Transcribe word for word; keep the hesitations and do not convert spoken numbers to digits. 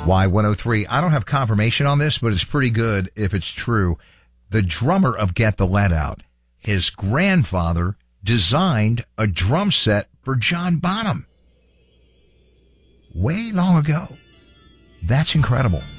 Y one oh three. I don't have confirmation on this, but it's pretty good if it's true. The drummer of Get the Lead Out, his grandfather designed a drum set for John Bonham way long ago. That's incredible.